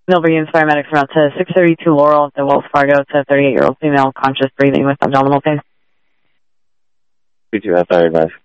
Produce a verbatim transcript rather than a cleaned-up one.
Millbury Union paramedics are out to six thirty-two Laurel at the Wells Fargo. It's a thirty-eight-year-old female conscious breathing with abdominal pain. B two F I advice.